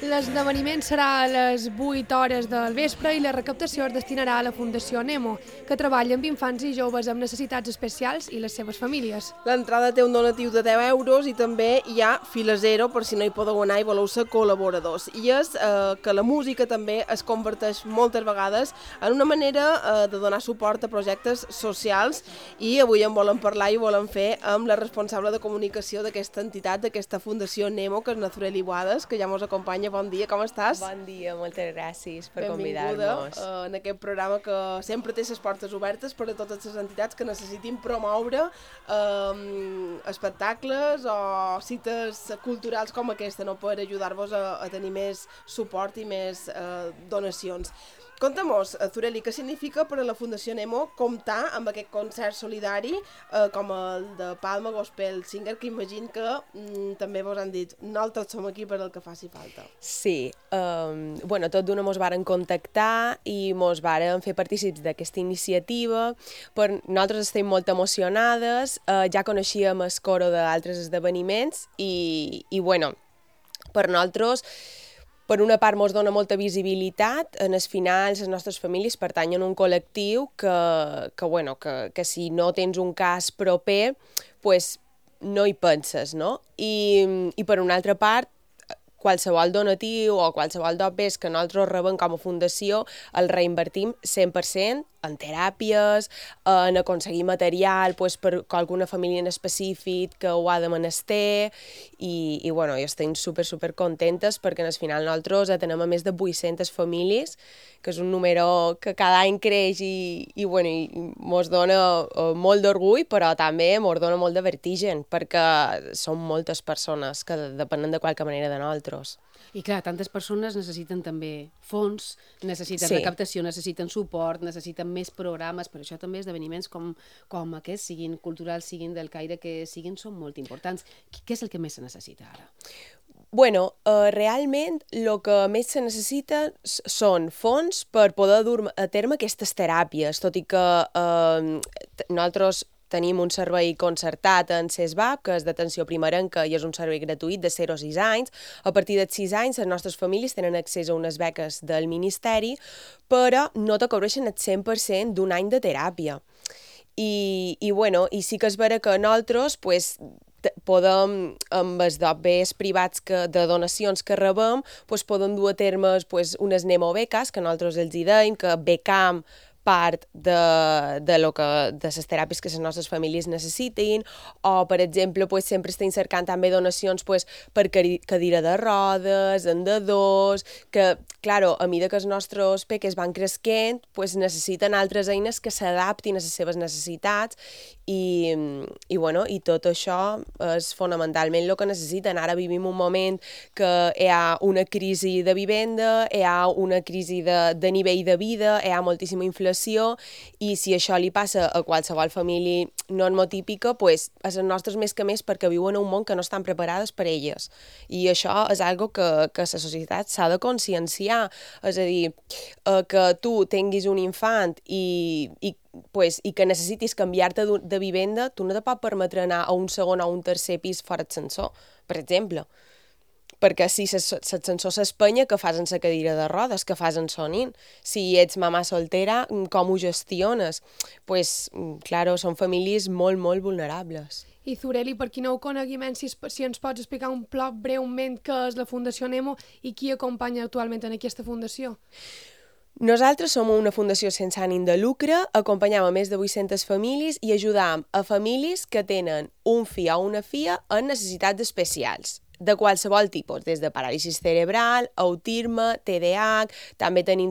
L'esdeveniment serà a les 8 hores del vespre i la recaptació es destinarà a la Fundació Nemo, que treballa amb infants i joves amb necessitats especials i les seves famílies. L'entrada té un donatiu de 10 euros i també hi ha fila zero per si no hi podeu anar i voleu ser col·laboradors. I és que la música també es converteix moltes vegades en una manera de donar suport a projectes socials i avui en volem parlar i volem fer amb la responsable de comunicació d'aquesta entitat, d'aquesta Fundació Nemo, que és Nazureli Boades, que ja ens acompanya. Bon dia, com estàs? Bon dia, moltes gràcies per convidar-nos. convidar-nos. En aquest programa que sempre té les portes obertes per a totes les entitats que necessitin promoure espectacles o cites culturals com aquesta, no, per ajudar-vos a tenir més suport i més donacions. Conta'm-nos, Zureli, què significa per a la Fundació Nemo comptar amb aquest concert solidari com el de Palma Gospel Singer, que imagino que també vos han dit, nosaltres som aquí per el que faci falta. Sí, tot d'una mos varen contactar i mos varen fer partícips d'aquesta iniciativa. Nosaltres estem molt emocionades, ja coneixíem el coro d'altres esdeveniments i per nosaltres, per una part, ens dona molta visibilitat. En els finals, les nostres famílies pertanyen a un col·lectiu que si no tens un cas proper, pues, no hi penses, no? I per una altra part, qualsevol donatiu o qualsevol d'obres que nosaltres rebem com a fundació el reinvertim 100% en teràpies, en aconseguir material per alguna família en específic que ho ha de menester i estem super contentes perquè al final nosaltres atenem a més de 800 famílies, que és un número que cada any creix i mos dona molt d'orgull, però també mos dona molt de vertigen perquè són moltes persones que depenen de qualque manera de nosaltres. I clar, tantes persones necessiten també fons, necessiten recaptació, necessiten suport, necessiten més programes, per això també esdeveniments com aquests, siguin culturals, siguin del caire que siguin, són molt importants. Què és el que més se necessita ara? Realment el que més se necessita són fons per poder dur a terme aquestes teràpies, tot i que nosaltres tenim un servei concertat en CESVAP, que és d'atenció primerenca i és un servei gratuït de 0 a 6 anys. A partir de 6 anys, les nostres famílies tenen accés a unes beques del Ministeri, però no te cobreixen el 100% d'un any de teràpia. I sí que és vera que nosaltres podem, amb els d'obres privats de donacions que rebem, podem dur a terme unes nemobeques, que nosaltres els hi deim, que becam part de les teràpies que les nostres famílies necessitin, o, per exemple, sempre estem cercant també donacions per cadira de rodes, andadors, que, clar, a mesura que els nostres peques van creixent, necessiten altres eines que s'adaptin a les seves necessitats i tot això és fonamentalment el que necessiten. Ara vivim un moment que hi ha una crisi de vivenda, hi ha una crisi de nivell de vida, hi ha moltíssima inflació, i si això li passa a qualsevol família normotípica, és els nostres més que més perquè viuen en un món que no estan preparades per elles. I això és algo que la societat s'ha de conscienciar. És a dir, que tu tinguis un infant i que necessitis canviar-te de vivenda, tu no te pots permetre anar a un segon o un tercer pis fora ascensor, per exemple. Perquè si l'ascensor s'espanya, què fas en la cadira de rodes? Què fas en sonint? Si ets mamà soltera, com ho gestiones? Claro, són famílies molt, molt vulnerables. I Zureli, per qui no ho coneguem, si ens pots explicar un poc breument què és la Fundació Nemo i qui acompanya actualment en aquesta fundació? Nosaltres som una fundació sense ànim de lucre, acompanyam a més de 800 famílies i ajudam a famílies que tenen un fill o una filla amb necessitats especials, de qualsevol tipus, des de paràlisi cerebral, autisme, TDAH, també tenim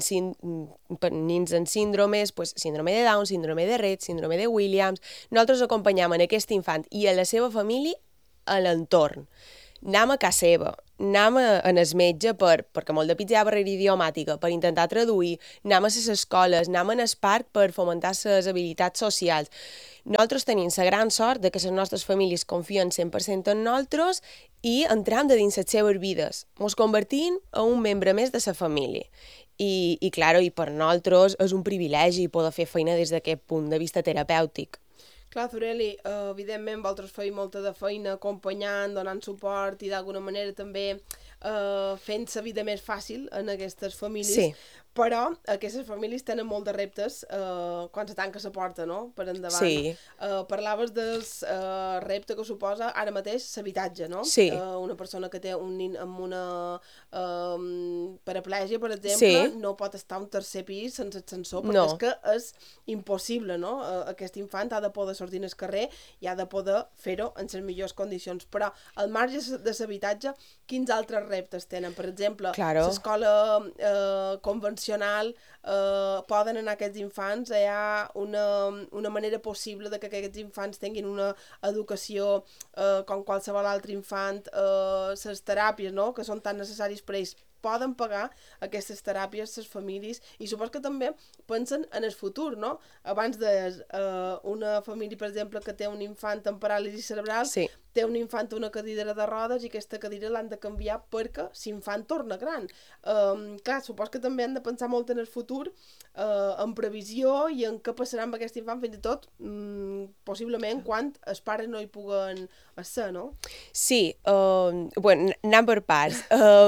nens amb síndromes, síndrome de Down, síndrome de Rett, síndrome de Williams. Nosaltres acompanyam en aquest infant i a la seva família a l'entorn. Anem a casa seva, anem a el metge perquè molt de pits hi ha barrera idiomàtica, per intentar traduir, anem a les escoles, anem al parc per fomentar les habilitats socials. Nosaltres tenim la gran sort que les nostres famílies confien 100% en nosaltres i entrem de dins les seves vides. Ens convertim en un membre més de la família. I per nosaltres és un privilegi poder fer feina des d'aquest punt de vista terapèutic. Clar, Zureli, evidentment vosaltres feu molta de feina acompanyant, donant suport i d'alguna manera també fent la vida més fàcil en aquestes famílies, però aquestes famílies tenen molt de reptes quan se tanca la porta, no?, per endavant. Sí. Parlaves del repte que suposa ara mateix l'habitatge, no? Sí. Una persona que té un nin amb una paraplègia, per exemple, no pot estar a un tercer pis sense ascensor, perquè és que és impossible, no? Aquest infant ha de poder sortir al carrer i ha de poder fer-ho en les millors condicions. Però al marge de l'habitatge, quins altres reptes tenen? Per exemple, l'escola convencional, poden anar aquests infants, hi ha una manera possible de que aquests infants tinguin una educació com qualsevol altre infant, les teràpies, no?, que són tan necessàries per a ells, poden pagar aquestes teràpies les famílies, i supos que també pensen en el futur, no? Abans una família, per exemple, que té un infant amb paràlisi cerebral, té un infant amb una cadira de rodes i aquesta cadira l'han de canviar perquè l'infant torna gran. Clar, supos que també han de pensar molt en el futur, en previsió i en què passarà amb aquest infant, fins i tot possiblement quan els pares no hi puguen ser, no? Sí, bueno, anant per parts.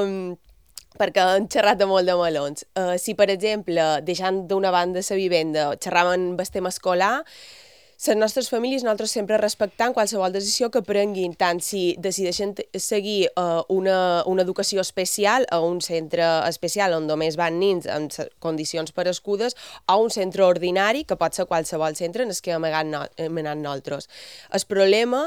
Perquè hem xerrat de molt de melons. Si, per exemple, deixant d'una banda la vivenda, xerràvem amb el tema escolar, les nostres famílies, nosaltres sempre respectant qualsevol decisió que prenguin, tant si decideixen seguir una educació especial a un centre especial on només van nins amb condicions perescudes, o un centre ordinari, que pot ser qualsevol centre en el que hem anat nosaltres. El problema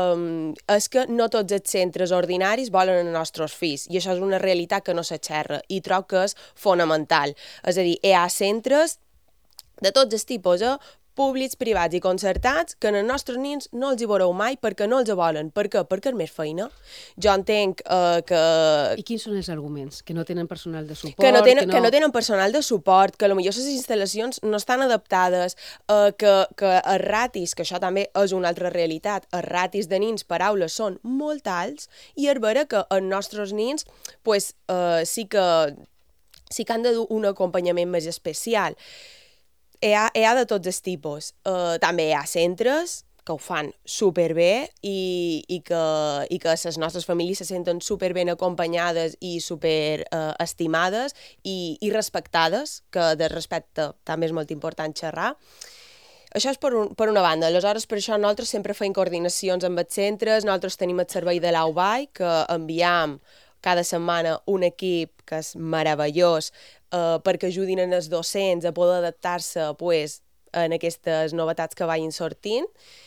és que no tots els centres ordinaris volen els nostres fills, i això és una realitat que no se xerra, i trobo que és fonamental. És a dir, hi ha centres de tots els tipus, públics, privats i concertats, que en els nostres nins no els hi veureu mai perquè no els volen. Per què? Perquè és més feina. Jo entenc que... I quins són els arguments? Que no tenen personal de suport? Que no tenen personal de suport, que potser les instal·lacions no estan adaptades, que els ratis, que això també és una altra realitat, els ratis de nins per aula són molt alts, i és vera que els nostres nins pues, sí que han de dur un acompanyament més especial. Hi ha de tots els tipus. També hi ha centres que ho fan superbé i que les nostres famílies se senten superben acompanyades i superestimades i respectades, que de respecte també és molt important xerrar. Això és per una banda. Aleshores, per això nosaltres sempre fem coordinacions amb els centres, nosaltres tenim el servei de l'AUBAI, que enviam cada setmana un equip que és meravellós perquè ajudin els docents a poder adaptar-se en aquestes novetats que vagin sortint,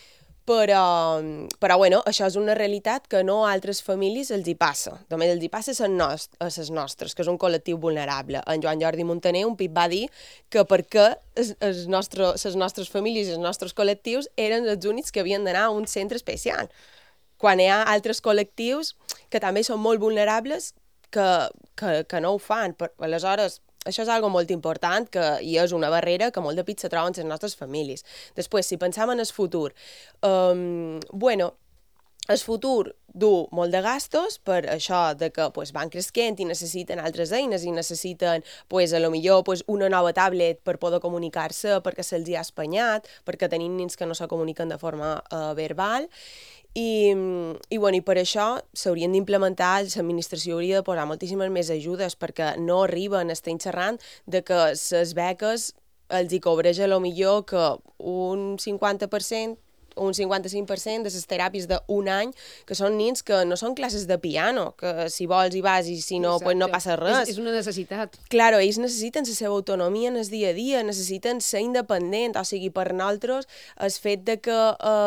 però bueno, això és una realitat que no a altres famílies els hi passa. Només els hi passa a les nostres, que és un col·lectiu vulnerable. En Joan Jordi Montaner un pit va dir que perquè les nostres famílies i els nostres col·lectius eren els únics que havien d'anar a un centre especial, quan hi ha altres col·lectius que també són molt vulnerables que no ho fan. Aleshores, això és algo molt important i és una barrera que molt de pit se troben les nostres famílies. Després, si pensam en el futur, bueno, el futur du molt de gastos per això de que van creixent i necessiten altres eines i necessiten a lo millor una nova tablet per poder comunicar-se perquè se'ls hi ha espanyat, perquè tenim nins que no se comuniquen de forma verbal. I per això s'haurien d'implementar, l'administració hauria de posar moltíssimes més ajudes perquè no arriben, estem xerrant de que les beques els hi cobreix a lo millor que un 50%, un 55% de les teràpies d'un any, que són nins que no són classes de piano, que si vols hi vas i si no, no passa res. És una necessitat. Claro, ells necessiten la seva autonomia en el dia a dia, necessiten ser independents, o sigui, per nosaltres, el fet de que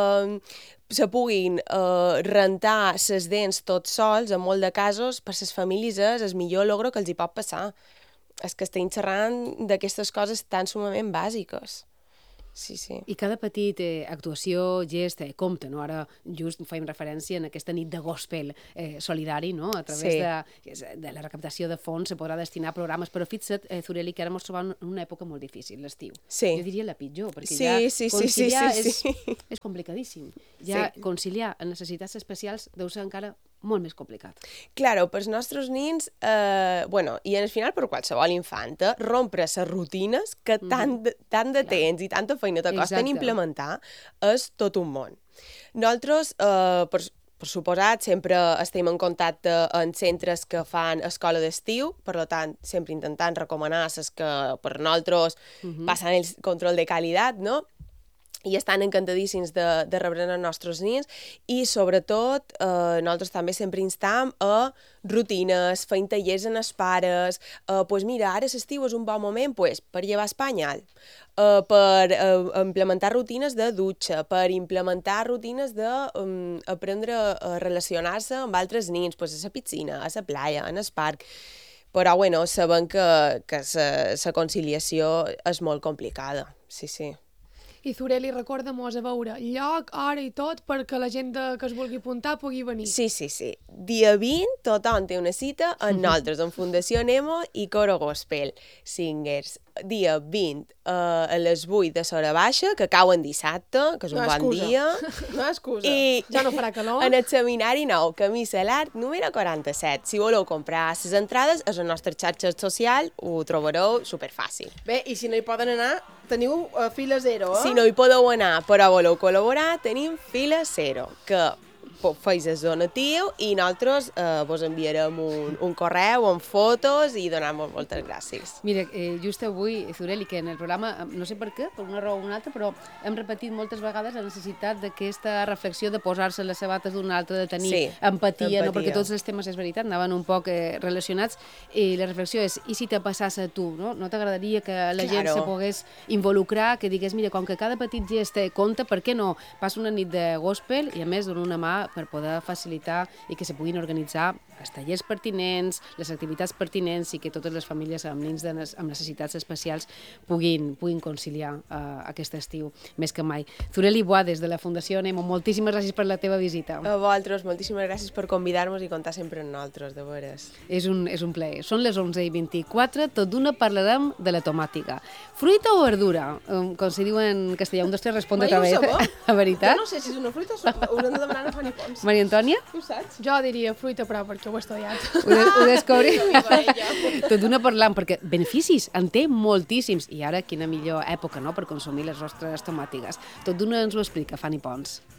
se puguin rentar les dents tots sols, en molt de casos, per les famílies és el millor logro que els hi pot passar. És que estem xerrant d'aquestes coses tan sumament bàsiques. Sí, sí. I cada petit actuació, gest, compte, no? Ara just fèiem referència en aquesta nit de gospel solidari, no? A través de la recaptació de fons se podrà destinar a programes, però fixa't, Zureli, que ara ens trobem en una època molt difícil, l'estiu. Sí. Jo diria la pitjor, perquè ja conciliar és complicadíssim. Ja conciliar necessitats especials deu ser encara molt més complicat. Claro, pels nostres nins, i al final per qualsevol infanta, rompre les rutines que tant de temps i tanta feina te costen implementar és tot un món. Nosaltres, per suposat, sempre estem en contacte amb centres que fan escola d'estiu, per tant, sempre intentant recomanar les que per nosaltres passen el control de qualitat, no? I estan encantadíssims de rebre els nostres nins i, sobretot, nosaltres també sempre instam a rutines, fent tallers en els pares, mira, ara l'estiu és un bon moment per llevar espanyol, per implementar rutines de dutxa, per implementar rutines d'aprendre a relacionar-se amb altres nins, a la piscina, a la playa, en el parc. Però, sabem que la conciliació és molt complicada, sí. I Zureli, recorda-mos a veure lloc, hora i tot perquè la gent que es vulgui apuntar pugui venir. Sí. Dia 20 tothom té una cita amb nosaltres, en Fundació Nemo i Coro Gospel Singers. Dia 20 a les 8 de l'hora baixa, que cau en dissabte, que és un bon dia. No hi ha excusa. Ja no farà calor. En el seminari nou, Camí Salat, número 47. Si voleu comprar les entrades, a les nostres xarxes socials ho trobareu superfàcil. Bé, i si no hi poden anar, teniu fila zero, eh? Si no hi podeu anar, però voleu col·laborar, tenim fila zero, que feis el donatiu i nosaltres vos enviarem un correu amb fotos i donem-vos moltes gràcies. Mira, just avui, Zureli, que en el programa, no sé per què, per una raó o una altra, però hem repetit moltes vegades la necessitat d'aquesta reflexió de posar-se les sabates d'un altre, de tenir empatia, no? Perquè tots els temes, és veritat, anaven un poc relacionats, i la reflexió és, i si te passàs a tu, no? No t'agradaria que la gent se pogués involucrar, que digués, mira, com que cada petit gest compta, per què no? Passa una nit de gospel i, a més, donar una mà per poder facilitar i que se puguin organitzar els tallers pertinents, les activitats pertinents i que totes les famílies amb nens amb necessitats especials puguin conciliar aquest estiu, més que mai. Zureli Boades, de la Fundació Nemo, moltíssimes gràcies per la teva visita. A vosaltres, moltíssimes gràcies per convidar-nos i comptar sempre amb nosaltres, de veres. És un plaer. Són les 11:24, tot d'una parlarem de la tomàtica. Fruita o verdura? Com se diu en castellà, un dels tres respon de cabeza. A veritat? Jo no sé si és una fruita o haurem de demanar a Fanny Pons. Maria Antònia? Tu saps? Jo diria fruita, però perquè ho he estudiat. Ho descobri? Tot d'una parlant, perquè beneficis en té moltíssims. I ara, quina millor època, no?, per consumir les nostres tomàtiques. Tot d'una ens ho explica Fanny Pons.